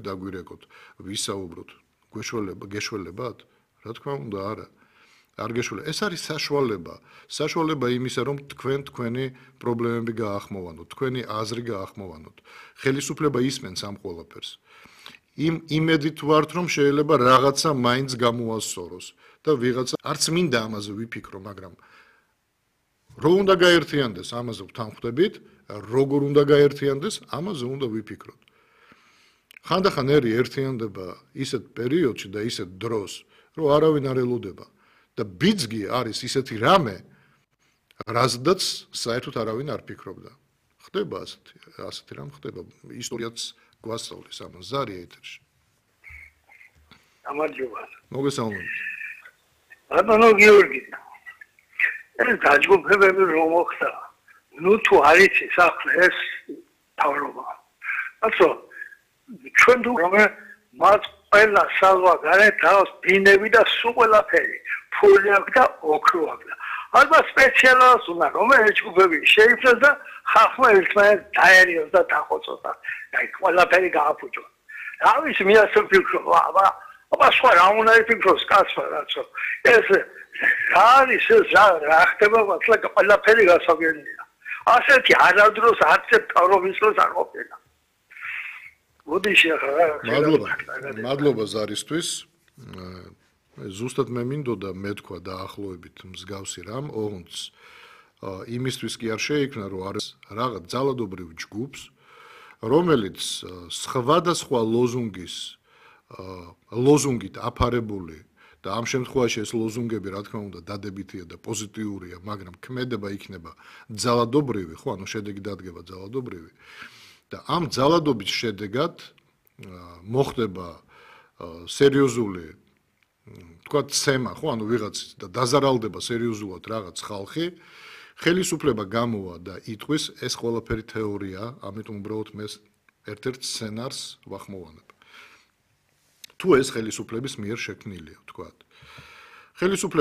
დაგვირეკოთ, ვისაუბროთ, გეშველებათ? რა თქმა უნდა, არა. არ გეშველება. ეს არის საშუალება იმისა, რომ თქვენი პრობლემები გაახმოვანოთ, თქვენი აზრი გაახმოვანოთ. ხელისუფლება ისმენს ამ ყველაფერს. იმედით ვართ, რომ შეიძლება რაღაცა მაინც გამოასწოროს და ვიღაცა არც მინდა ამაზე ვიფიქრო, მაგრამ რო უნდა გაერთიანდეს, ამაზე ვთანხმდებით, როგორ უნდა გაერთიანდეს, ამაზე უნდა ვიფიქროთ. ხანდახან ერთიანდება ისეთ პერიოდში და ისეთ დროს, რომ არავინ არ ელოდება და ბიძგი არის ისეთი რამე, რაზედაც საერთოდ არავინ არ ფიქრობდა. ხდება ასეთი რამ ხდება, ისტორიაც გვასწავლის ამას, ზარია ეთერში. გამარჯობა. მოგესალმებით. ბატონო გიორგი. ეს დაჯგუფებები რომ მოხდა, ნუ თუ არის ახლა ეს თავრობა. ასე ჩვენ თუ რომ მას ყველა სალვა გარეთ თავს ბინები და სულ ყველაფერი, ფული აქვს და ოქრო აქვს. ალბათ სპეციალობას უნდა რომ ეს ჯგუფები შეიფრეს და ხალხმა ერთმანეთს დაერიოს და დახოცოს და აი ყველაფერი გააფუჭოს. რა ვიცი, მე ასე ვფიქრობ, აბა სხვა რა უნდა იფიქროს კაცმა რაცო. ეს რა არის ეს რა ხდება მართლა ყველაფერი გასაგებია. ასეთი არადროს არც თავრობის დროს არ ყოფილა. მოდი შეხარა. მადლობა ზარისთვის. ზუსტად მე მინდოდა მეთქვა დაახლოებით მსგავსი რამ, ოღონდ იმისთვის კი არ შეიქმნა, რომ არის რაღაც ძალადობრივ ჯგუფს, რომელიც სხვადასხვა ლოზუნგით აფარებული და ამ შემთხვევაში ეს ლოზუნგები, რა თქმა უნდა, დადებითია და პოზიტიურია, მაგრამ ქმედება იქნება ძალადობრივი, ხო, ანუ შედეგი დადგება ძალადობრივი. და ამ ძალადობის შედეგად მოხდება სერიოზული თქვათ ცემა, ხო, ანუ ვიღაც და დაზარალდება სერიოზულად რაღაც ხალხი, ხელისუფლება გამოვა და იტყვის ეს ყველაფერი თეორია, ამიტომ უბრალოდ მე ერთ-ერთ სცენარს ვახმოვანებ. თუ ეს ხელისუფლების მიერ შექმნილია, თქვათ. ხელისუფლება